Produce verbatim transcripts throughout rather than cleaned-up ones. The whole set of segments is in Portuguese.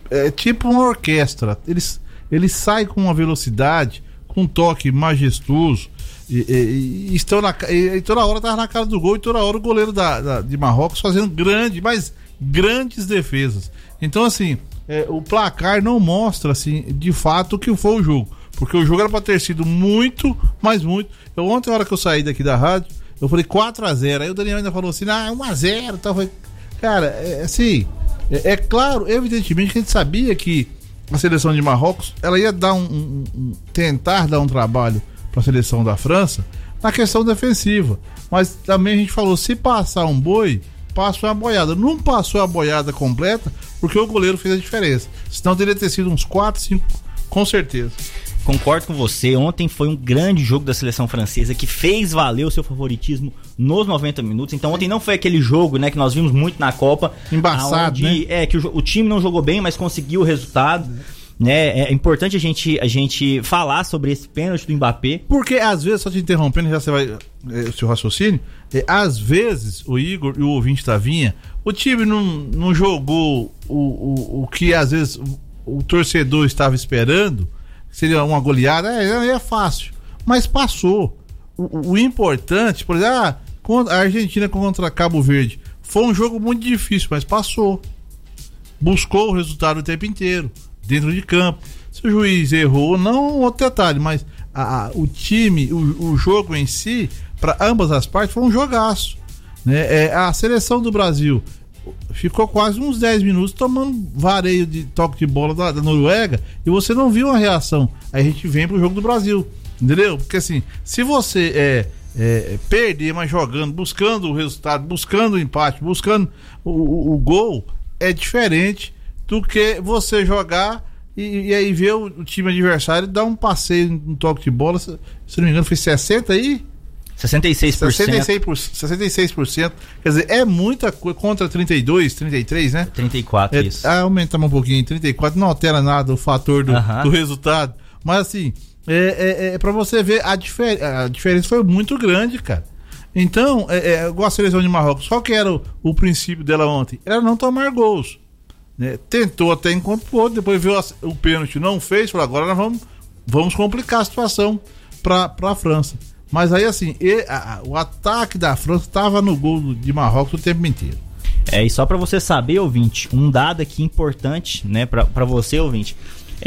é tipo uma orquestra. Eles, eles saem com uma velocidade, com um toque majestoso. E, e, e estão na, e, e toda hora tava na cara do gol, e toda hora o goleiro da, da, de Marrocos fazendo grande, mas grandes defesas. Então, assim, é, o placar não mostra, assim, de fato o que foi o jogo. Porque o jogo era pra ter sido muito, mas muito. Eu, ontem, na hora que eu saí daqui da rádio, eu falei quatro a zero. Aí o Daniel ainda falou assim, ah, um a zero. Tal. Falei, cara, é, assim, é, é claro, evidentemente que a gente sabia que a seleção de Marrocos, ela ia dar um, um, um tentar dar um trabalho para a seleção da França na questão defensiva. Mas também a gente falou, se passar um boi, passa uma boiada. Não passou a boiada completa, porque o goleiro fez a diferença. Senão teria ter sido uns quatro, cinco, com certeza. Concordo com você, ontem foi um grande jogo da seleção francesa que fez valer o seu favoritismo nos noventa minutos. Então ontem não foi aquele jogo, né, que nós vimos muito na Copa, embaçado, onde, né? É, que o, o time não jogou bem, mas conseguiu o resultado. Né? É importante a gente, a gente falar sobre esse pênalti do Mbappé. Porque às vezes, só te interrompendo, já você vai é, o seu raciocínio, é, às vezes o Igor e o ouvinte Tavinha, o time não, não jogou o, o, o que às vezes o, o torcedor estava esperando. Seria uma goleada, é, é fácil, mas passou. O, o importante, por exemplo, ah, a Argentina contra Cabo Verde foi um jogo muito difícil, mas passou. Buscou o resultado o tempo inteiro, dentro de campo. Se o juiz errou, não, outro detalhe, mas a, a, o time, o, o jogo em si, para ambas as partes, foi um jogaço. Né? É, a seleção do Brasil ficou quase uns dez minutos tomando vareio de toque de bola da, da Noruega e você não viu uma reação. Aí a gente vem pro jogo do Brasil, entendeu? Porque assim, se você é, é, perder, mas jogando, buscando o resultado, buscando o empate, buscando o, o, o gol, é diferente do que você jogar e, e aí ver o, o time adversário dar um passeio no toque de bola. Se, se não me engano foi sessenta aí? sessenta e seis por cento. sessenta e seis por cento, sessenta e seis por cento. Quer dizer, é muita coisa contra trinta e dois, trinta e três, né? trinta e quatro, é, isso. Ah, aumentamos um pouquinho, trinta e quatro, não altera nada o fator do, uh-huh. do resultado. Mas assim, é, é, é pra você ver, a, difer- a diferença foi muito grande, cara. Então, é, é, igual a seleção de Marrocos, qual que era o, o princípio dela ontem? Era não tomar gols. Né? Tentou até enquanto pôde, depois viu a, o pênalti, não fez, falou, agora nós vamos, vamos complicar a situação pra, pra França. Mas aí assim, e, a, a, o ataque da França estava no gol de Marrocos o tempo inteiro. É, e só para você saber, ouvinte, um dado aqui importante, né, para você, ouvinte,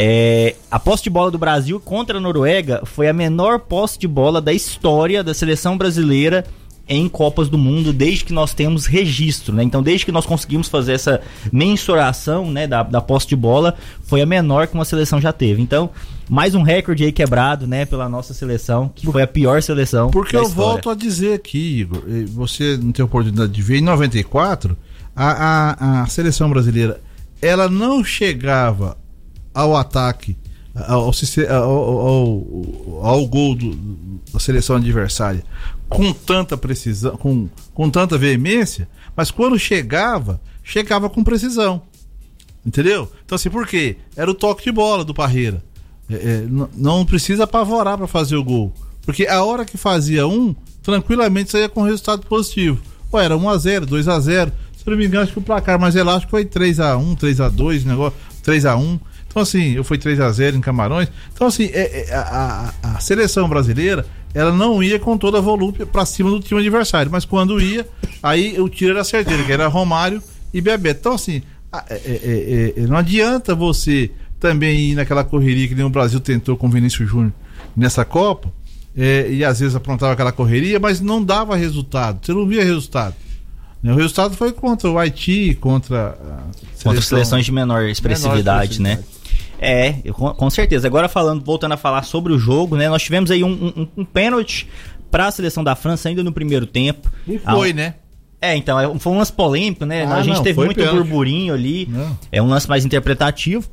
é, a posse de bola do Brasil contra a Noruega foi a menor posse de bola da história da seleção brasileira em Copas do Mundo, desde que nós temos registro, né? Então, desde que nós conseguimos fazer essa mensuração, né, da, da posse de bola, foi a menor que uma seleção já teve. Então, mais um recorde aí quebrado, né, pela nossa seleção, que foi a pior seleção. Porque da eu história. volto a dizer aqui, Igor, você não tem oportunidade de ver, em noventa e quatro, a, a, a seleção brasileira, ela não chegava ao ataque, ao, ao, ao, ao gol do, da seleção adversária com tanta precisão, com, com tanta veemência, mas quando chegava, chegava com precisão, entendeu? Então assim, por quê? Era o toque de bola do Parreira. É, é, n- não precisa apavorar para fazer o gol, porque a hora que fazia um, tranquilamente saía com resultado positivo. Ou era um a zero, dois a zero, se não me engano, acho que o placar mais elástico foi três a um, três a dois, negócio, três a um. Então assim, eu fui três a zero em Camarões. Então assim, é, é, a, a, a seleção brasileira, ela não ia com toda a volúpia pra cima do time adversário, mas quando ia, aí o tiro era certeiro, que era Romário e Bebeto. Então assim, é, é, é, não adianta você também ir naquela correria que nem o Brasil tentou com o Vinícius Júnior nessa Copa, é, e às vezes aprontava aquela correria, mas não dava resultado, você não via resultado. O resultado foi contra o Haiti, contra a contra seleções de menor expressividade, menor expressividade. Né? É, com, com certeza. Agora falando, voltando a falar sobre o jogo, né? Nós tivemos aí um, um, um pênalti para a seleção da França ainda no primeiro tempo. E foi, ah, né? É, então, foi um lance polêmico, né? Ah, a gente não, teve muito pênalti. burburinho ali. Não. É um lance mais interpretativo.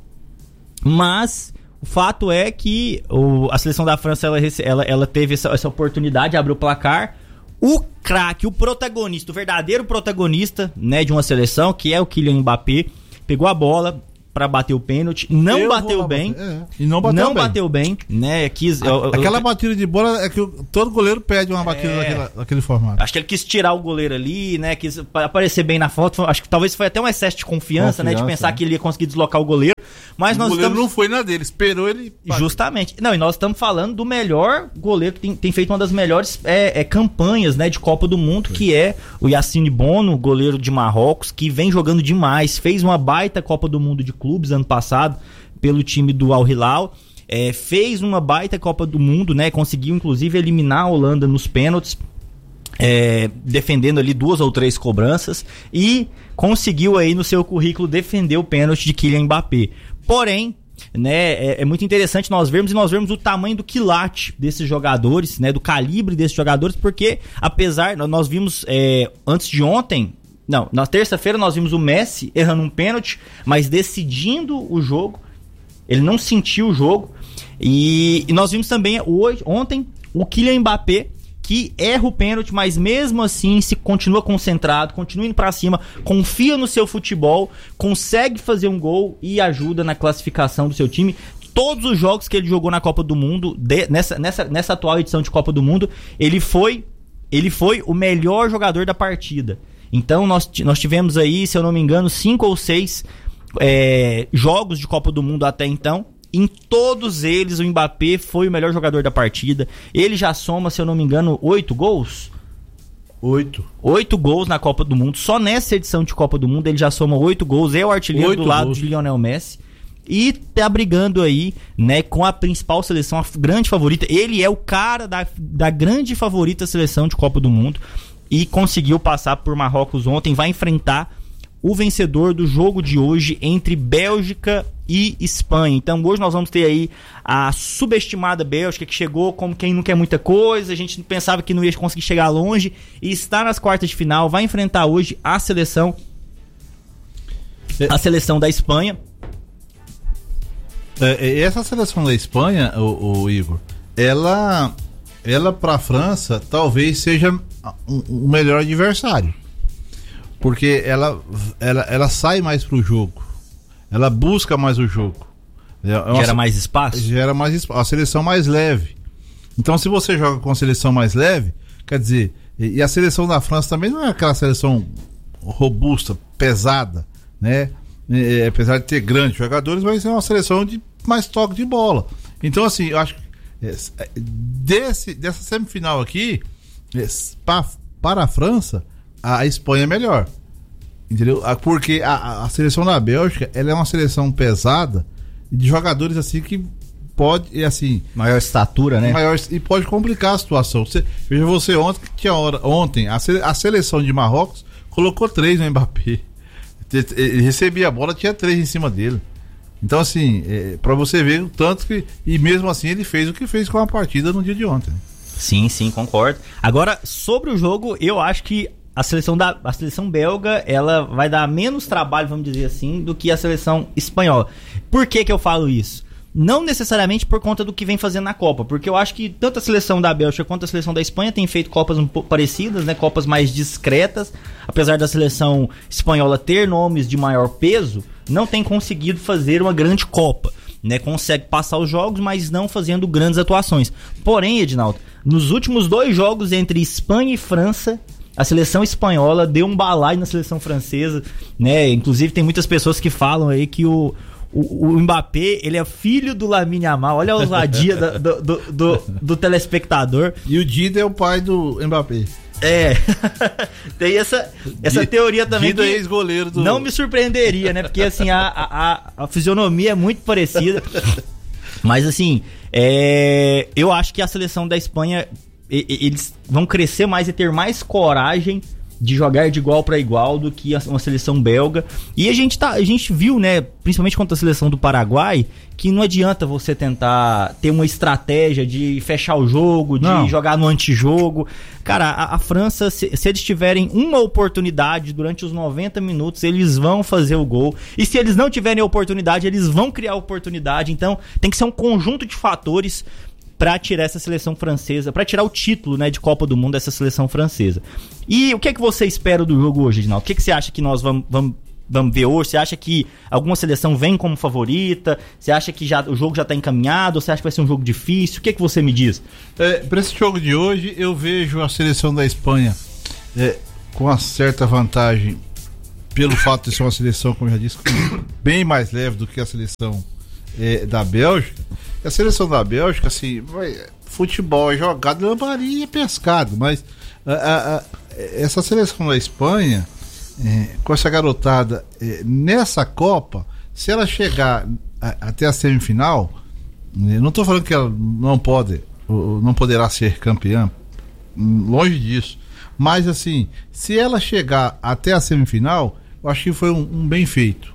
Mas o fato é que o, a seleção da França ela, ela, ela teve essa, essa oportunidade, abriu o placar. O craque, o protagonista, o verdadeiro protagonista, né, de uma seleção, que é o Kylian Mbappé, pegou a bola, pra bater o pênalti, não Eu bateu vou bem. bater, é. E não bateu não bem. bateu bem, né? Quis, A, eu, eu, aquela eu, batida de bola é que o- todo goleiro pede uma batida É. daquela, daquele formato. Acho que ele quis tirar o goleiro ali, né? Quis pa- aparecer bem na foto. Acho que talvez foi até um excesso de confiança, né? De Confiança, pensar né? que ele ia conseguir deslocar o goleiro. Mas o nós goleiro estamos. não foi na dele, esperou ele. Justamente. Não, e nós estamos falando do melhor goleiro que tem, tem feito uma das melhores é, é, campanhas, né, de Copa do Mundo, que é o Yassine Bono, goleiro de Marrocos, que vem jogando demais. Fez uma baita Copa do Mundo de clubes ano passado pelo time do Al Hilal. É, fez uma baita Copa do Mundo, né? Conseguiu, inclusive, eliminar a Holanda nos pênaltis. É, defendendo ali duas ou três cobranças e conseguiu aí no seu currículo defender o pênalti de Kylian Mbappé. Porém, né, é, é muito interessante nós vermos e nós vermos o tamanho do quilate desses jogadores, né, do calibre desses jogadores, porque apesar, nós vimos é, antes de ontem, não, na terça-feira nós vimos o Messi errando um pênalti, mas decidindo o jogo. Ele não sentiu o jogo. E, e nós vimos também hoje, ontem o Kylian Mbappé, que erra o pênalti, mas mesmo assim se continua concentrado, continua indo pra cima, confia no seu futebol, consegue fazer um gol e ajuda na classificação do seu time. Todos os jogos que ele jogou na Copa do Mundo, de, nessa, nessa, nessa atual edição de Copa do Mundo, ele foi, ele foi o melhor jogador da partida. Então nós, nós tivemos aí, se eu não me engano, cinco ou seis é, jogos de Copa do Mundo até então. Em todos eles, o Mbappé foi o melhor jogador da partida. Ele já soma, se eu não me engano, oito gols? Oito. Oito gols na Copa do Mundo. Só nessa edição de Copa do Mundo ele já soma oito gols. É o artilheiro Oito do lado gols. de Lionel Messi. E tá brigando aí, né, com a principal seleção, a grande favorita. Ele é o cara da, da grande favorita seleção de Copa do Mundo. E conseguiu passar por Marrocos ontem. Vai enfrentar o vencedor do jogo de hoje entre Bélgica e Espanha. Então hoje nós vamos ter aí a subestimada Bélgica, que chegou como quem não quer muita coisa, a gente pensava que não ia conseguir chegar longe e está nas quartas de final, vai enfrentar hoje a seleção a seleção da Espanha. É, essa seleção da Espanha, o, o Igor, ela, ela para a França talvez seja o melhor adversário. Porque ela, ela, ela sai mais pro jogo. Ela busca mais o jogo. É uma, Gera mais espaço? Gera mais espaço. A seleção mais leve. Então, se você joga com a seleção mais leve, quer dizer, e, e a seleção da França também não é aquela seleção robusta, pesada, né? É, apesar de ter grandes jogadores, mas é uma seleção de mais toque de bola. Então, assim, eu acho que é, desse, dessa semifinal aqui, é, pra, para a França, a Espanha é melhor, entendeu? Porque a, a seleção da Bélgica, ela é uma seleção pesada de jogadores assim que pode, assim, maior estatura, né? Maior, e pode complicar a situação. Você, veja você ontem que tinha hora, ontem a, sele, a seleção de Marrocos colocou três no Mbappé. Ele recebia a bola, tinha três em cima dele. Então, assim, é, para você ver o tanto que, e mesmo assim ele fez o que fez com a partida no dia de ontem. Sim, sim, concordo. Agora, sobre o jogo, eu acho que a seleção, da, a seleção belga, ela vai dar menos trabalho, vamos dizer assim, do que a seleção espanhola. Por que que eu falo isso? Não necessariamente por conta do que vem fazendo na Copa, porque eu acho que tanto a seleção da Bélgica quanto a seleção da Espanha tem feito Copas um pouco parecidas, né? Copas mais discretas. Apesar da seleção espanhola ter nomes de maior peso, não tem conseguido fazer uma grande Copa, né? Consegue passar os jogos, mas não fazendo grandes atuações. Porém, Edinaldo, nos últimos dois jogos entre Espanha e França, a seleção espanhola deu um balaio na seleção francesa, né? Inclusive tem muitas pessoas que falam aí que o, o, o Mbappé, ele é filho do Lamine Yamal. Olha a ousadia do, do, do, do, do telespectador. E o Dida é o pai do Mbappé. É, tem essa, essa Dida, teoria também. Dida que é ex-goleiro do... Não me surpreenderia, né? Porque assim, a, a, a fisionomia é muito parecida. Mas assim, é, eu acho que a seleção da Espanha, eles vão crescer mais e ter mais coragem de jogar de igual para igual do que uma seleção belga. E a gente, tá, a gente viu, né, principalmente contra a seleção do Paraguai, que não adianta você tentar ter uma estratégia de fechar o jogo, de não. jogar no antijogo. Cara, a, a França, se, se eles tiverem uma oportunidade durante os noventa minutos, eles vão fazer o gol. E se eles não tiverem a oportunidade, eles vão criar a oportunidade. Então tem que ser um conjunto de fatores para tirar essa seleção francesa, para tirar o título, né, de Copa do Mundo dessa seleção francesa. E o que é que você espera do jogo hoje, Edinaldo? O que é que você acha que nós vamos, vamos vamos ver hoje? Você acha que alguma seleção vem como favorita? Você acha que já, o jogo já está encaminhado? Ou você acha que vai ser um jogo difícil? O que, que você me diz? É, para esse jogo de hoje, eu vejo a seleção da Espanha é, com uma certa vantagem, pelo fato de ser uma seleção, como eu já disse, bem mais leve do que a seleção é, da Bélgica. A seleção da Bélgica, assim, vai, futebol é jogado, lambaria e pescado, mas a, a, a, essa seleção da Espanha, é, com essa garotada, é, nessa Copa, se ela chegar a, até a semifinal, é, não estou falando que ela não pode, ou, não poderá ser campeã, longe disso, mas assim, se ela chegar até a semifinal, eu acho que foi um, um bem feito,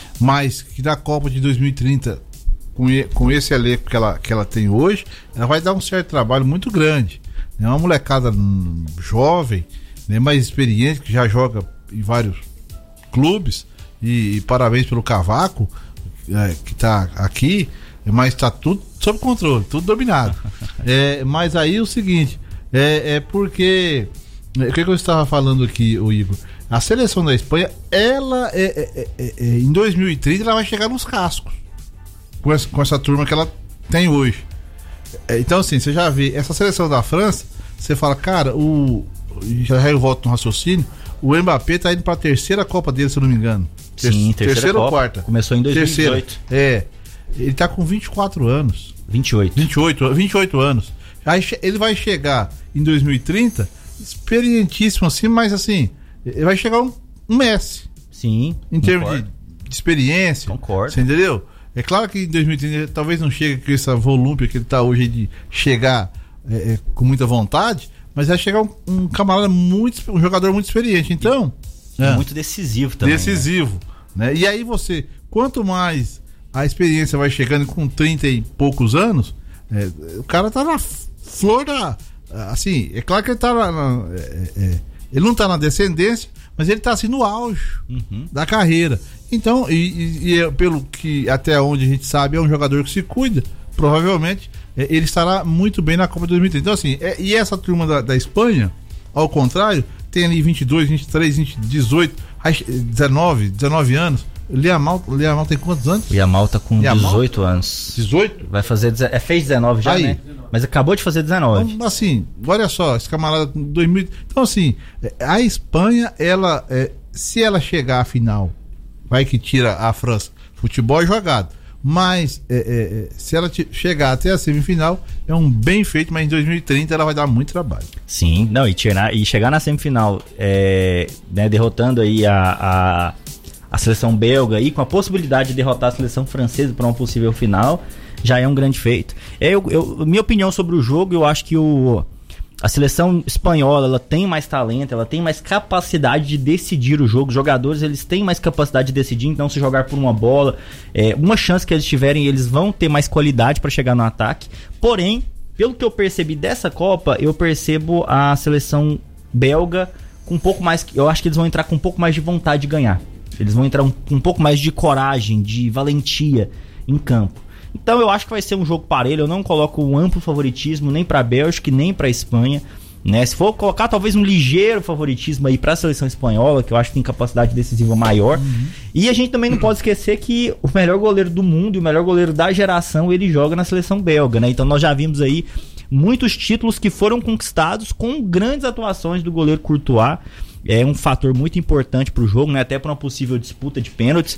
mas que na Copa de dois mil e trinta, com, e, com esse elenco que ela, que ela tem hoje, ela vai dar um certo trabalho muito grande. É uma molecada hum, jovem, né, mais experiente, que já joga em vários clubes, e, e parabéns pelo Cavaco, é, que está aqui, mas está tudo sob controle, tudo dominado. É, mas aí o seguinte, é, é porque, o que, que eu estava falando aqui, o Igor? A seleção da Espanha, ela é, é, é, é, em dois mil e trinta ela vai chegar nos cascos com essa, com essa turma que ela tem hoje. É, então assim, você já vê essa seleção da França, você fala, cara, o já eu volto no raciocínio, o Mbappé tá indo pra terceira Copa dele, se eu não me engano. Sim, terceira, terceira ou quarta. Começou em dois mil e dezoito. Terceira. É, ele tá com vinte e quatro anos. vinte e oito. vinte e oito, vinte e oito anos. Aí ele vai chegar em dois mil e trinta experientíssimo assim, mas assim, ele vai chegar um, um Messi. Sim. Em termos de, de experiência. Concordo. Você entendeu? É claro que em dois mil e trinta talvez não chegue com essa volúpia que ele tá hoje de chegar é, é, com muita vontade, mas vai chegar um, um camarada muito, um jogador muito experiente. Então, e é, muito decisivo também. Decisivo, né? né? E aí você, quanto mais a experiência vai chegando com trinta e poucos anos, é, o cara tá na flor da, assim, é claro que ele tá na, na é, é, ele não tá na descendência, mas ele tá assim no auge uhum. da carreira. Então, e, e, e pelo que até onde a gente sabe, é um jogador que se cuida, provavelmente é, ele estará muito bem na Copa de dois mil e trinta. Então assim, é, e essa turma da, da Espanha, ao contrário, tem ali vinte e dois, vinte e três, vinte, dezoito, dezenove, dezenove anos. O Yamal, o Yamal tem quantos anos? O Yamal tá com Yamal? dezoito anos. dezoito? Vai fazer, é, fez dezenove já, aí, né? Mas acabou de fazer dezenove. Então, assim, olha só, esse camarada com dois mil. Então assim, a Espanha, ela, é, se ela chegar à final, vai que tira a França, futebol é jogado. Mas é, é, se ela te, chegar até a semifinal, é um bem feito, mas em dois mil e trinta ela vai dar muito trabalho. Sim, não, e, tirar, e chegar na semifinal, é, né, derrotando aí a, a, a seleção belga e com a possibilidade de derrotar a seleção francesa para uma possível final, já é um grande feito. Eu, eu, minha opinião sobre o jogo, eu acho que o, a seleção espanhola, ela tem mais talento, ela tem mais capacidade de decidir o jogo. Os jogadores, eles têm mais capacidade de decidir, então se jogar por uma bola, é, uma chance que eles tiverem, eles vão ter mais qualidade para chegar no ataque. Porém, pelo que eu percebi dessa Copa, eu percebo a seleção belga com um pouco mais, eu acho que eles vão entrar com um pouco mais de vontade de ganhar. Eles vão entrar um, com um pouco mais de coragem, de valentia em campo. Então eu acho que vai ser um jogo parelho. Eu não coloco um amplo favoritismo nem para a Bélgica nem para a Espanha, né? Se for colocar talvez um ligeiro favoritismo aí para a seleção espanhola, que eu acho que tem capacidade decisiva maior. Uhum. E a gente também não pode esquecer que o melhor goleiro do mundo e o melhor goleiro da geração, ele joga na seleção belga, né? Então nós já vimos aí muitos títulos que foram conquistados com grandes atuações do goleiro Courtois. É um fator muito importante para o jogo, né? Até para uma possível disputa de pênaltis.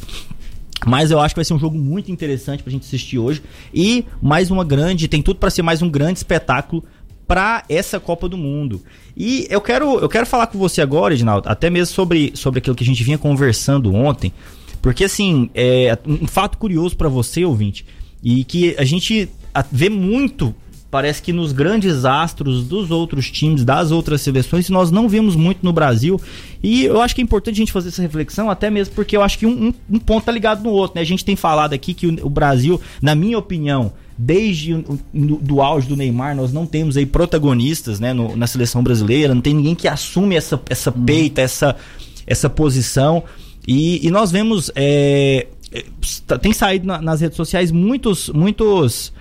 Mas eu acho que vai ser um jogo muito interessante pra gente assistir hoje. E mais uma grande, tem tudo pra ser mais um grande espetáculo pra essa Copa do Mundo. E eu quero, eu quero falar com você agora, Edinaldo, até mesmo sobre, sobre aquilo que a gente vinha conversando ontem. Porque assim, é um fato curioso pra você, ouvinte, e que a gente vê muito, parece que nos grandes astros dos outros times, das outras seleções, nós não vemos muito no Brasil. E eu acho que é importante a gente fazer essa reflexão, até mesmo porque eu acho que um, um, um ponto tá ligado no outro, né? A gente tem falado aqui que o, o Brasil, na minha opinião, desde o do, do auge do Neymar, nós não temos aí protagonistas, né, no, na seleção brasileira, não tem ninguém que assume essa, essa peita, essa, essa posição. E, e nós vemos, é, tem saído na, nas redes sociais muitos, muitos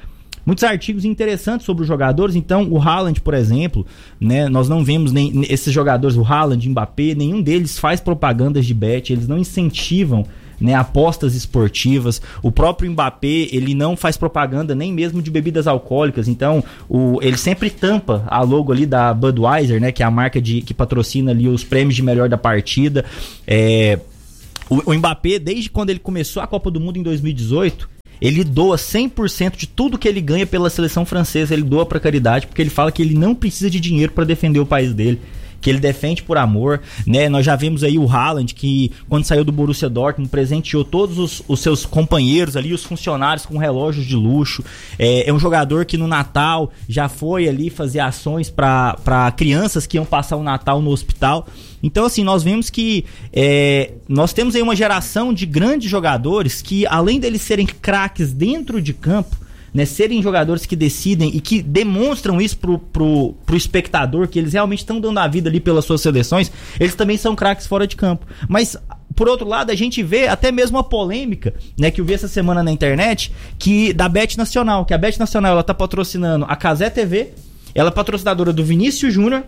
muitos artigos interessantes sobre os jogadores. Então, o Haaland, por exemplo, né, nós não vemos nem esses jogadores, o Haaland, Mbappé, nenhum deles faz propagandas de bet, eles não incentivam, né, apostas esportivas. O próprio Mbappé, ele não faz propaganda nem mesmo de bebidas alcoólicas. Então, o, ele sempre tampa a logo ali da Budweiser, né, que é a marca de, que patrocina ali os prêmios de melhor da partida. É, o, o Mbappé, desde quando ele começou a Copa do Mundo em dois mil e dezoito, ele doa cem por cento de tudo que ele ganha pela seleção francesa, ele doa pra caridade, porque ele fala que ele não precisa de dinheiro para defender o país dele, que ele defende por amor, né? Nós já vimos aí o Haaland, que quando saiu do Borussia Dortmund, presenteou todos os, os seus companheiros ali, os funcionários, com relógios de luxo. É, é um jogador que no Natal já foi ali fazer ações para crianças que iam passar o Natal no hospital. Então, assim, nós vemos que é, nós temos aí uma geração de grandes jogadores que, além deles serem craques dentro de campo, né, serem jogadores que decidem e que demonstram isso pro, pro, pro espectador, que eles realmente estão dando a vida ali pelas suas seleções, eles também são craques fora de campo. Mas, por outro lado, a gente vê até mesmo a polêmica, né, que eu vi essa semana na internet, que da Bet Nacional, que a Bet Nacional, ela tá patrocinando a Cazé T V, ela é patrocinadora do Vinícius Júnior,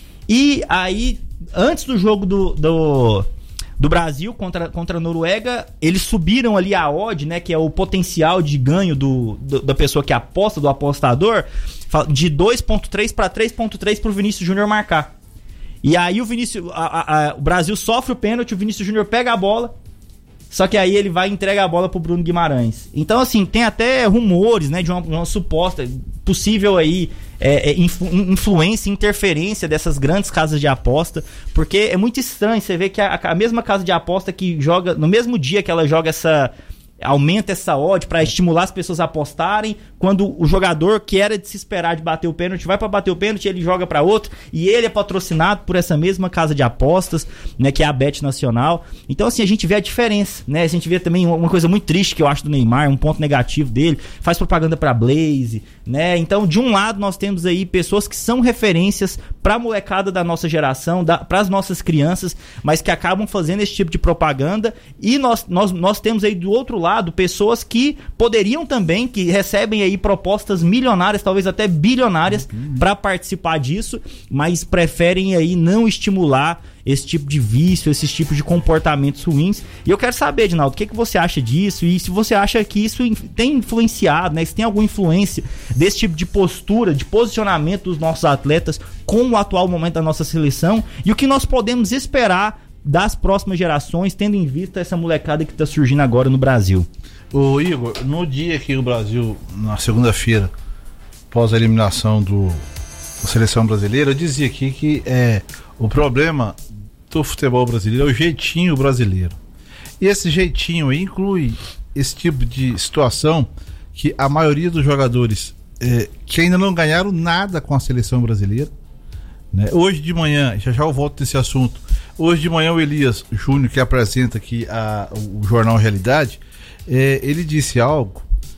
e aí, antes do jogo do... do do Brasil contra, contra a Noruega, eles subiram ali a odd, né, que é o potencial de ganho do, do, da pessoa que aposta, do apostador, de dois ponto três para três ponto três pro Vinícius Júnior marcar. E aí o Vinícius, a, a, a, o Brasil sofre o pênalti, o Vinícius Júnior pega a bola, só que aí ele vai e entrega a bola pro Bruno Guimarães. Então, assim, tem até rumores, né, de uma, uma suposta possível aí é, é, influ, influência, interferência dessas grandes casas de aposta, porque é muito estranho você ver que a, a mesma casa de aposta que joga, no mesmo dia que ela joga essa... aumenta essa odd para estimular as pessoas a apostarem, quando o jogador que era de se esperar de bater o pênalti vai para bater o pênalti, ele joga para outro, e ele é patrocinado por essa mesma casa de apostas, né, que é a Bet Nacional. Então, assim, a gente vê a diferença, né? A gente vê também uma coisa muito triste que eu acho do Neymar, um ponto negativo dele, faz propaganda para Blaze, né? Então, de um lado, nós temos aí pessoas que são referências para a molecada da nossa geração, para as nossas crianças, mas que acabam fazendo esse tipo de propaganda, e nós, nós, nós temos aí do outro lado pessoas que poderiam também, que recebem aí propostas milionárias, talvez até bilionárias, uhum, para participar disso, mas preferem aí não estimular esse tipo de vício, esses tipos de comportamentos ruins. E eu quero saber, Edinaldo, o que, que você acha disso, e se você acha que isso tem influenciado, né, se tem alguma influência desse tipo de postura, de posicionamento dos nossos atletas com o atual momento da nossa seleção, e o que nós podemos esperar das próximas gerações, tendo em vista essa molecada que está surgindo agora no Brasil. Ô Igor, no dia que o Brasil, na segunda-feira, após a eliminação do, da seleção brasileira, eu dizia aqui que é, o problema do futebol brasileiro é o jeitinho brasileiro. E esse jeitinho aí inclui esse tipo de situação que a maioria dos jogadores é, que ainda não ganharam nada com a seleção brasileira, né? Hoje de manhã, já já eu volto desse assunto, hoje de manhã o Elias Júnior, que apresenta aqui a, o Jornal Realidade, é, ele disse algo,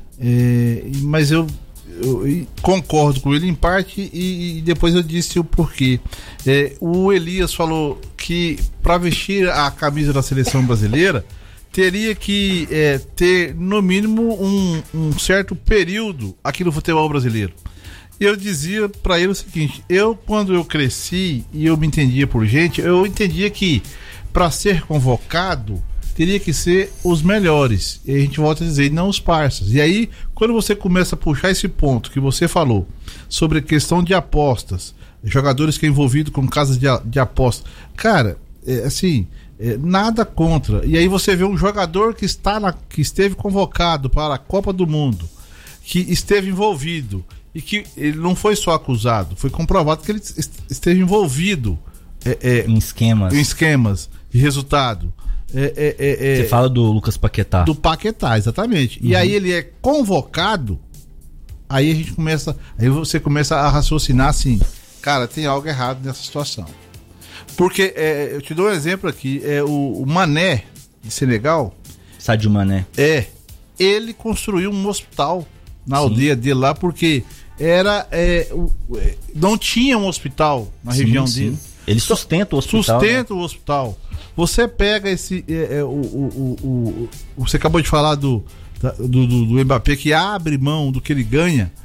é, mas eu, eu, eu concordo com ele em parte, e, e depois eu disse o porquê. É, o Elias falou que para vestir a camisa da seleção brasileira teria que é, ter no mínimo um, um certo período aqui no futebol brasileiro. Eu dizia para ele o seguinte: eu, quando eu cresci e eu me entendia por gente, eu entendia que para ser convocado teria que ser os melhores, e a gente volta a dizer, não os parças. E aí, quando você começa a puxar esse ponto que você falou sobre a questão de apostas, jogadores que é envolvido com casas de, de apostas, cara, é, assim, é, nada contra. E aí você vê um jogador que está na, que esteve convocado para a Copa do Mundo, que esteve envolvido, e que ele não foi só acusado, foi comprovado que ele esteve envolvido é, é, em esquemas em esquemas de resultado. É, é, é, é, Você fala do Lucas Paquetá. Do Paquetá, exatamente. Uhum. E aí ele é convocado, aí a gente começa, aí você começa a raciocinar assim, cara, tem algo errado nessa situação. Porque, é, eu te dou um exemplo aqui, é o, o Mané de Senegal, Sadio Mané, é, ele construiu um hospital na Sim. aldeia dele lá, porque era é, o, é, não tinha um hospital na sim, região sim. dele. Ele sustenta o hospital. Sustenta né? o hospital. Você pega esse. É, é, o, o, o, o, você acabou de falar do, do, do, do Mbappé, que abre mão do que ele ganha.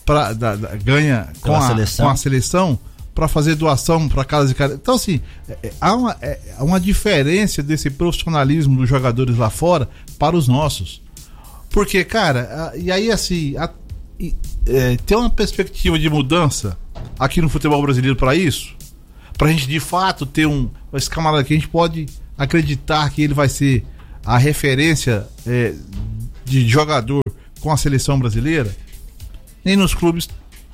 pra, da, da, ganha com a, com a seleção para fazer doação para casa de cara. Então, assim, é, há, uma, é, há uma diferença desse profissionalismo dos jogadores lá fora para os nossos. Porque, cara, a, e aí, assim, a, e, é, tem uma perspectiva de mudança aqui no futebol brasileiro para isso? Pra gente, de fato, ter um... Esse camarada aqui, a gente pode acreditar que ele vai ser a referência é, de jogador com a seleção brasileira? Nem nos clubes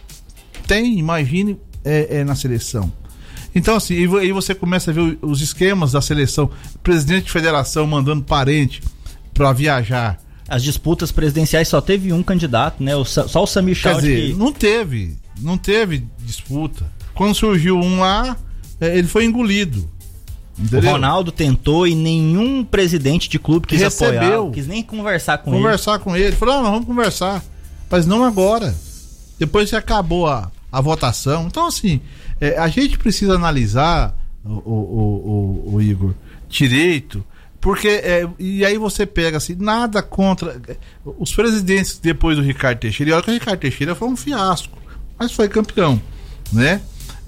tem, imagine, é, é na seleção. Então, assim, aí você começa a ver os esquemas da seleção, presidente de federação mandando parente pra viajar. As disputas presidenciais só teve um candidato, né? O, só o Samir Chaud. Quer dizer, que... não teve, não teve disputa. Quando surgiu um lá, ele foi engolido. Entendeu? O Ronaldo tentou e nenhum presidente de clube quis Recebeu. apoiar, não quis nem conversar com conversar ele. Conversar com ele. Falou, ah, nós vamos conversar. Mas não agora. Depois que acabou a, a votação. Então, assim, é, a gente precisa analisar, o, o, o, o Igor, direito, porque, é, e aí você pega assim, nada contra os presidentes depois do Ricardo Teixeira. E olha que o Ricardo Teixeira foi um fiasco, mas foi campeão, né?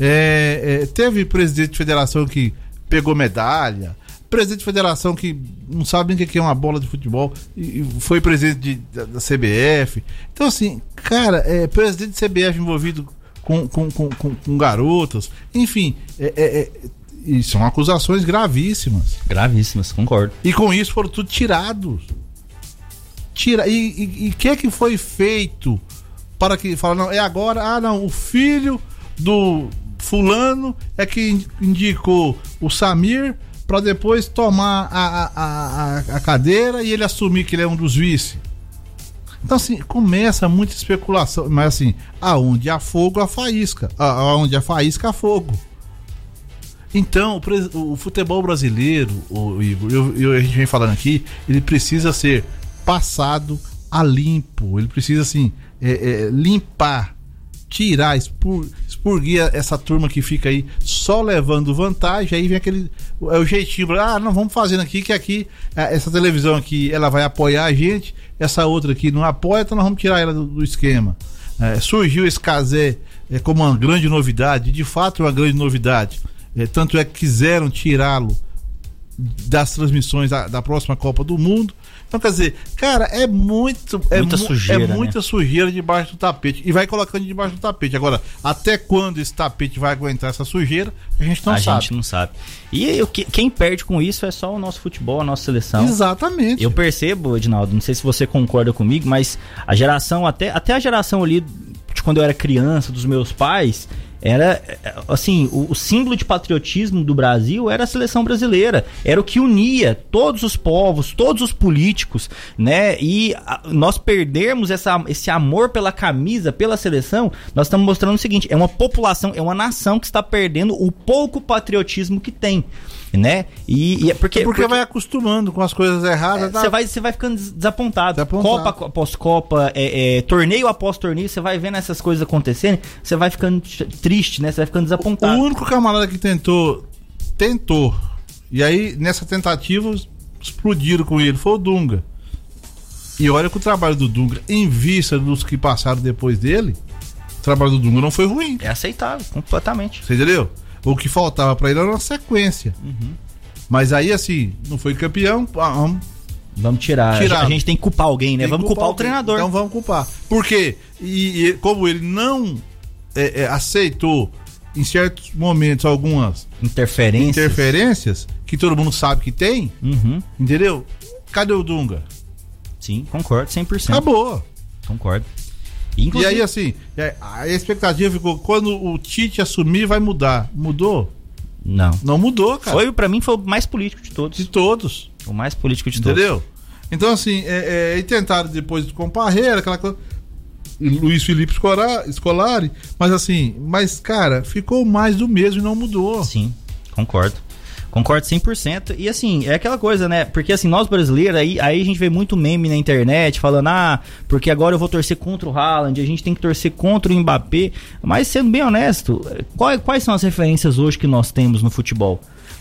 É, é, teve presidente de federação que pegou medalha, presidente de federação que não sabe nem o que é uma bola de futebol e foi presidente de, da, da C B F. Então, assim, cara, é, presidente de C B F envolvido com, com, com, com, com garotas, enfim, é, é, é, e são acusações gravíssimas. Gravíssimas, concordo. E com isso foram tudo tirados. Tira, e o que é que foi feito para que fala, não, é agora, ah não, o filho do fulano é que indicou o Samir para depois tomar a, a, a, a cadeira e ele assumir que ele é um dos vice. Então, assim, começa muita especulação, mas assim, aonde há fogo, há faísca, aonde há faísca, há fogo. Então, o, o futebol brasileiro, o Igor, eu, eu, a gente vem falando aqui, ele precisa ser passado a limpo, ele precisa, assim, é, é, limpar, tirar, expur, expurguir essa turma que fica aí só levando vantagem. Aí vem aquele, é o jeitinho, ah, não, vamos fazendo aqui, que aqui, essa televisão aqui, ela vai apoiar a gente, essa outra aqui não apoia, então nós vamos tirar ela do, do esquema. É, surgiu esse Cazé é, como uma grande novidade, de fato é uma grande novidade. É, tanto é que quiseram tirá-lo das transmissões da, da próxima Copa do Mundo. Então, quer dizer, cara, é muito é muita mu- sujeira, é muita né? sujeira debaixo do tapete. E vai colocando debaixo do tapete. Agora, até quando esse tapete vai aguentar essa sujeira, a gente não a sabe. A gente não sabe. E eu, quem perde com isso é só o nosso futebol, a nossa seleção. Exatamente. Eu percebo, Edinaldo, não sei se você concorda comigo, mas a geração, até, até a geração ali de quando eu era criança, dos meus pais, era, assim, o, o símbolo de patriotismo do Brasil era a seleção brasileira, era o que unia todos os povos, todos os políticos, né, e a, nós perdermos essa, esse amor pela camisa, pela seleção, nós estamos mostrando o seguinte, é uma população, é uma nação que está perdendo o pouco patriotismo que tem, né, e, e é porque, é porque, porque vai acostumando com as coisas erradas. Você é, vai, você vai ficando desapontado, desapontado. Copa após Copa, é, é, torneio após torneio, você vai vendo essas coisas acontecerem, você vai ficando triste, né? Você vai ficando desapontado. O único camarada que tentou, tentou, e aí nessa tentativa explodiram com ele, foi o Dunga. E olha que o trabalho do Dunga, em vista dos que passaram depois dele, o trabalho do Dunga não foi ruim. É aceitável, completamente. Você entendeu? O que faltava pra ele era uma sequência. Uhum. Mas aí, assim, não foi campeão, vamos... Vamos tirar. tirar. A gente tem que culpar alguém, né? Tem vamos culpar, culpar o treinador. Então vamos culpar. Por quê? E, e como ele não é, é, aceitou, em certos momentos, algumas interferências. interferências, que todo mundo sabe que tem, uhum. entendeu? Cadê o Dunga? Sim, concordo, cem por cento. Acabou. Concordo. Inclusive... E aí, assim, a expectativa ficou, quando o Tite assumir, vai mudar. Mudou? Não. Não mudou, cara. Foi, pra mim, foi o mais político de todos. De todos. O mais político de Entendeu? todos. Entendeu? Então, assim, é, é, e tentaram depois com o Parreira, aquela coisa... Luiz Felipe Scolari, mas assim, mas cara, ficou mais do mesmo e não mudou. Sim, concordo. Concordo cem por cento. E assim, é aquela coisa, né? Porque assim, nós brasileiros, aí, aí a gente vê muito meme na internet falando, ah, porque agora eu vou torcer contra o Haaland, a gente tem que torcer contra o Mbappé. Mas sendo bem honesto, quais, quais são as referências hoje que nós temos no futebol?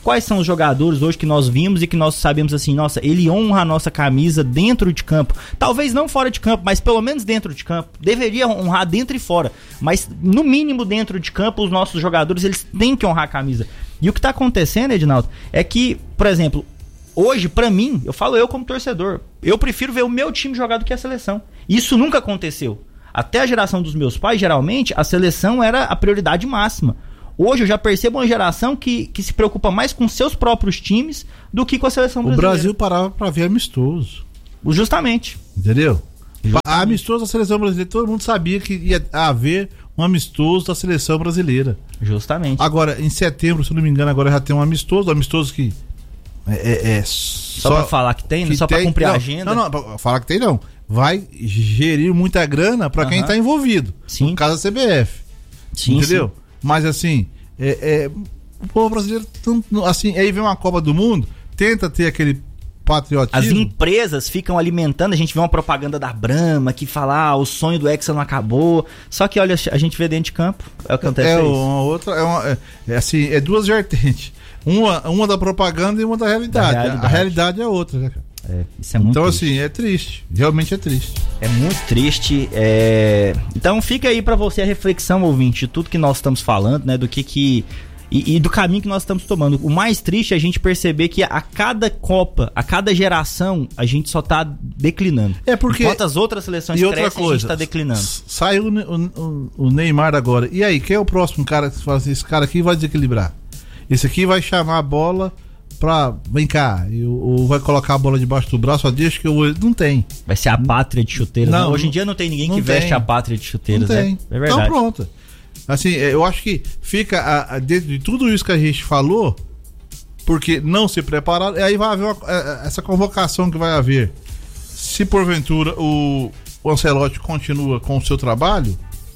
quais são os jogadores hoje que nós vimos e que nós sabemos assim, nossa, ele honra a nossa camisa dentro de campo. Talvez não fora de campo, mas pelo menos dentro de campo. Deveria honrar dentro e fora, mas no mínimo dentro de campo os nossos jogadores, eles têm que honrar a camisa. E o que tá acontecendo, Edinaldo, é que, por exemplo, hoje, pra mim, eu falo eu como torcedor, eu prefiro ver o meu time jogar do que a seleção. Isso nunca aconteceu. Até a geração dos meus pais, geralmente, a seleção era a prioridade máxima. Hoje eu já percebo uma geração que, que se preocupa mais com seus próprios times do que com a seleção brasileira. O Brasil parava pra ver amistoso. Justamente. Entendeu? Justamente. Amistoso da seleção brasileira, todo mundo sabia que ia haver um amistoso da seleção brasileira. Justamente. Agora, em setembro, se não me engano, agora já tem um amistoso, um amistoso que é, é, é só, só pra falar que tem, que só tem, pra cumprir não, a agenda. Não, não, pra falar que tem não. Vai gerir muita grana pra quem uh-huh. tá envolvido. Sim. No caso da C B F. Sim, entendeu? Sim. Mas assim, é, é, o povo brasileiro, assim, aí vem uma Copa do Mundo, tenta ter aquele patriotismo. As empresas ficam alimentando, a gente vê uma propaganda da Brahma que fala, ah, o sonho do Hexa não acabou. Só que, olha, a gente vê dentro de campo, é o que acontece. É isso. uma outra, é, uma, é, é assim, é duas vertentes. Uma, uma da propaganda e uma da realidade. Da realidade. A realidade é outra, né, cara? É, isso é muito então triste. assim, é triste, realmente é triste. É muito triste. É... Então fica aí pra você a reflexão, ouvinte, de tudo que nós estamos falando, né? Do que que... E, e do caminho que nós estamos tomando. O mais triste é a gente perceber que a cada Copa, a cada geração, a gente só tá declinando. É porque... Enquanto as outras seleções e outra crescem, coisa, a gente tá declinando. Saiu o, o, o Neymar agora. E aí, quem é o próximo cara que fala assim, esse cara aqui vai desequilibrar? Esse aqui vai chamar a bola pra... Vem cá, ou vai colocar a bola debaixo do braço, só deixa que eu... Não tem. Vai ser a pátria de chuteiras. Não, Hoje em dia não tem ninguém não que tem. veste a pátria de chuteiras. Não tem. É, é verdade. Então pronto. Assim, eu acho que fica a, a, dentro de tudo isso que a gente falou, porque não se prepararam, e aí vai haver uma, essa convocação que vai haver. Se porventura o, o Ancelotti continua com o seu trabalho,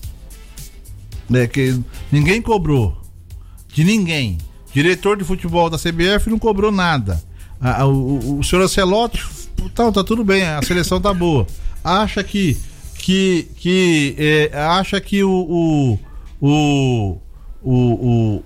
né, que ninguém cobrou, de ninguém. Diretor de futebol da C B F não cobrou nada. A, a, o, o senhor Ancelotti, tá, tá tudo bem, a seleção tá boa. Acha que, que, que é, acha que o, o O, o, o,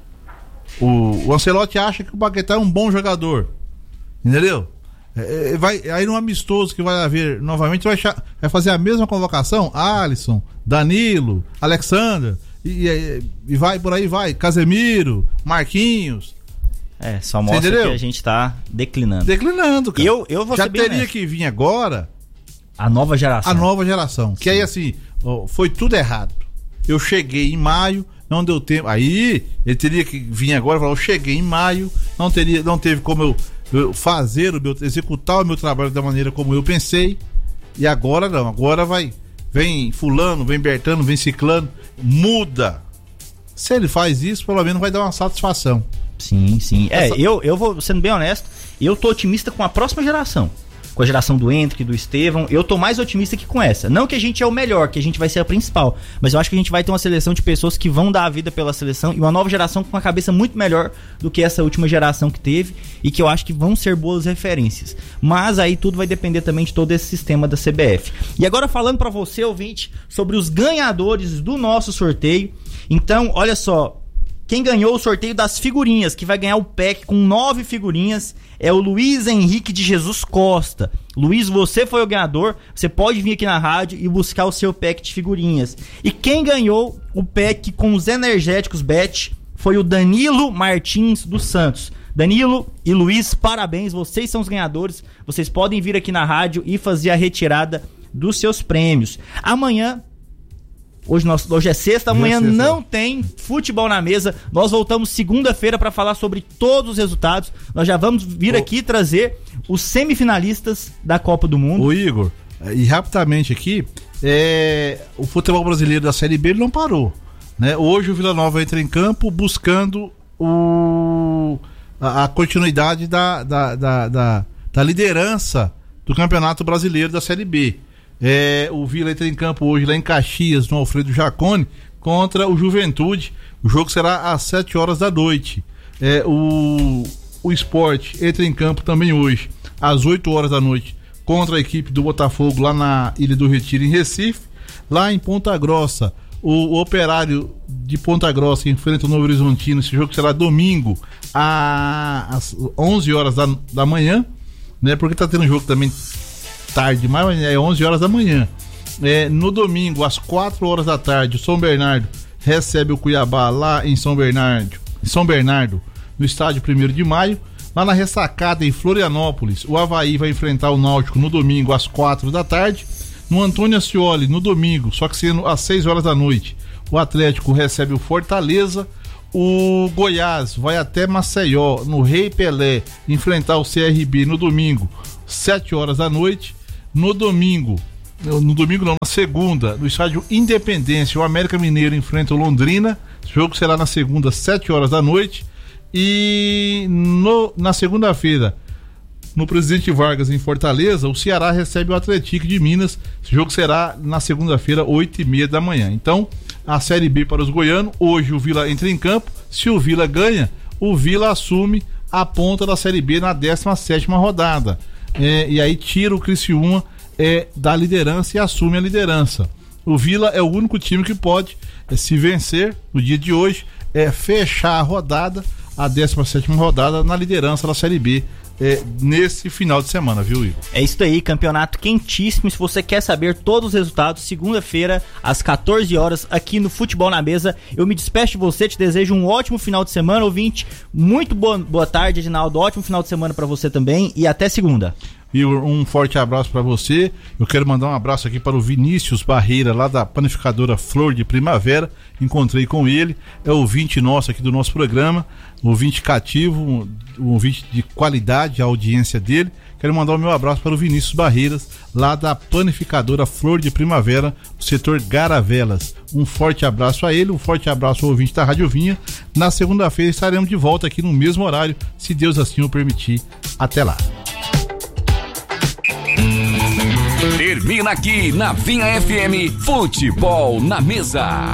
o, o Ancelotti acha que o Paquetá é um bom jogador, entendeu? É, vai, aí no amistoso que vai haver novamente vai, vai fazer a mesma convocação, Alisson, Danilo, Alexandre e, e, e vai por aí vai, Casemiro, Marquinhos. É, só mostra que a gente tá declinando. Declinando, cara. Eu, eu vou Já ser bem teria honesto. que vir agora a nova geração. A nova geração. Sim. Que aí assim, ó, foi tudo errado. Eu cheguei em maio, não deu tempo. Aí ele teria que vir agora e falar: eu cheguei em maio, não, teria, não teve como eu, eu fazer, o meu, executar o meu trabalho da maneira como eu pensei. E agora não, agora vai. Vem fulano, vem Bertano, vem Ciclano, muda. Se ele faz isso, pelo menos vai dar uma satisfação. Sim, sim. É, Essa... eu, eu vou sendo bem honesto, eu tô otimista com a próxima geração. Com a geração do Hendrick, do Estevão, eu tô mais otimista que com essa. Não que a gente é o melhor, que a gente vai ser a principal, mas eu acho que a gente vai ter uma seleção de pessoas que vão dar a vida pela seleção e uma nova geração com uma cabeça muito melhor do que essa última geração que teve e que eu acho que vão ser boas referências. Mas aí tudo vai depender também de todo esse sistema da C B F. E agora falando pra você, ouvinte, sobre os ganhadores do nosso sorteio. Então, olha só, quem ganhou o sorteio das figurinhas, que vai ganhar o pack com nove figurinhas, é o Luiz Henrique de Jesus Costa. Luiz, você foi o ganhador. Você pode vir aqui na rádio e buscar o seu pack de figurinhas. E quem ganhou o pack com os energéticos Bet foi o Danilo Martins dos Santos. Danilo e Luiz, parabéns, vocês são os ganhadores. Vocês podem vir aqui na rádio e fazer a retirada dos seus prêmios. Amanhã... Hoje, nós, hoje é sexta, amanhã é sexta. Não tem futebol na mesa. Nós voltamos segunda-feira para falar sobre todos os resultados. Nós já vamos vir Ô. aqui trazer os semifinalistas da Copa do Mundo. Ô Igor, e rapidamente aqui, é, o futebol brasileiro da Série B ele não parou, né? Hoje o Vila Nova entra em campo buscando o, a, a continuidade da, da, da, da, da liderança do Campeonato Brasileiro da Série B. É, o Vila entra em campo hoje lá em Caxias, no Alfredo Jaconi, contra o Juventude. O jogo será às sete horas da noite. É, o, o Sport entra em campo também hoje, às oito horas da noite, contra a equipe do Botafogo lá na Ilha do Retiro, em Recife. Lá em Ponta Grossa, O, o Operário de Ponta Grossa enfrenta o Novo Horizontino. Esse jogo será domingo às onze horas da, da manhã, né? Porque tá tendo jogo também tarde demais, mas é onze horas da manhã. É, no domingo, às quatro horas da tarde, o São Bernardo recebe o Cuiabá lá em São Bernardo, em São Bernardo, no estádio primeiro de maio. Lá na Ressacada, em Florianópolis, o Avaí vai enfrentar o Náutico no domingo às quatro da tarde. No Antônio Ascioli, no domingo, só que sendo às seis horas da noite, o Atlético recebe o Fortaleza. O Goiás vai até Maceió, no Rei Pelé, enfrentar o C R B no domingo, sete horas da noite. No domingo, no domingo não, na segunda, no estádio Independência, o América Mineiro enfrenta o Londrina. O jogo será na segunda, sete horas da noite. E no, na segunda-feira, no Presidente Vargas, em Fortaleza, o Ceará recebe o Atlético de Minas. Esse jogo será na segunda-feira, oito e meia da manhã. Então, a Série B para os goianos. Hoje o Vila entra em campo. Se o Vila ganha, o Vila assume a ponta da Série B na décima sétima rodada. É, e aí tira o Criciúma é, da liderança e assume a liderança. O Vila é o único time que pode, é, se vencer no dia de hoje, é fechar a rodada, a décima sétima rodada na liderança da Série B. É, nesse final de semana, viu, Igor? É isso aí, campeonato quentíssimo. Se você quer saber todos os resultados, segunda-feira, às quatorze horas, aqui no Futebol na Mesa. Eu me despeço de você, te desejo um ótimo final de semana, ouvinte. Muito boa, boa tarde, Edinaldo. Ótimo final de semana pra você também e até segunda. Igor, um forte abraço para você. Eu quero mandar um abraço aqui para o Vinícius Barreira, lá da panificadora Flor de Primavera. Encontrei com ele, é ouvinte nosso aqui do nosso programa, ouvinte cativo, um ouvinte de qualidade, a audiência dele. Quero mandar o meu abraço para o Vinícius Barreiras, lá da panificadora Flor de Primavera, do setor Garavelas. Um forte abraço a ele, um forte abraço ao ouvinte da Rádio Vinha. Na segunda-feira estaremos de volta aqui no mesmo horário, se Deus assim o permitir. Até lá. Termina aqui na Vinha F M, Futebol na Mesa.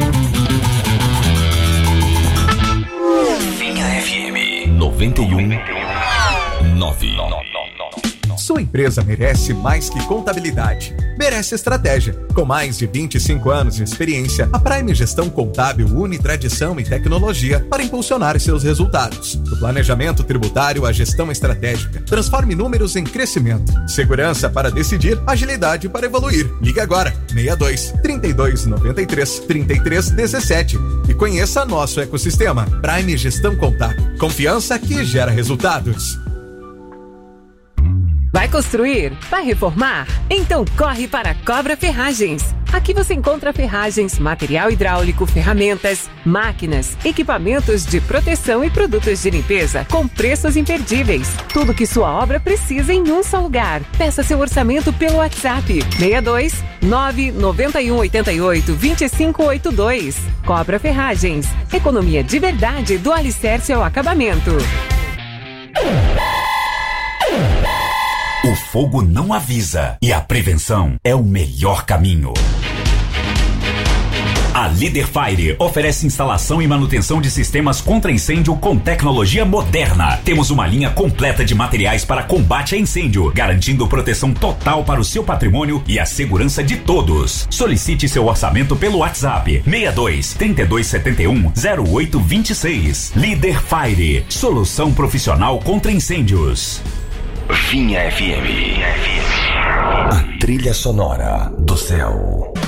Vinha F M noventa e um ponto nove. Sua empresa merece mais que contabilidade. Merece estratégia. Com mais de vinte e cinco anos de experiência, a Prime Gestão Contábil une tradição e tecnologia para impulsionar seus resultados. Do planejamento tributário à gestão estratégica. Transforme números em crescimento. Segurança para decidir, agilidade para evoluir. Ligue agora, seis dois, trinta e dois, noventa e três, trinta e três, dezessete e conheça nosso ecossistema. Prime Gestão Contábil. Confiança que gera resultados. Vai construir? Vai reformar? Então corre para a Cobra Ferragens. Aqui você encontra ferragens, material hidráulico, ferramentas, máquinas, equipamentos de proteção e produtos de limpeza com preços imperdíveis. Tudo que sua obra precisa em um só lugar. Peça seu orçamento pelo WhatsApp seis dois, nove nove um oito oito, dois cinco oito dois. Cobra Ferragens. Economia de verdade do alicerce ao acabamento. O fogo não avisa e a prevenção é o melhor caminho. A Líder Fire oferece instalação e manutenção de sistemas contra incêndio com tecnologia moderna. Temos uma linha completa de materiais para combate a incêndio, garantindo proteção total para o seu patrimônio e a segurança de todos. Solicite seu orçamento pelo WhatsApp seis dois, trinta e dois, setenta e um, zero oito vinte e seis. Líder Fire, solução profissional contra incêndios. Vinha F M. A trilha sonora do céu.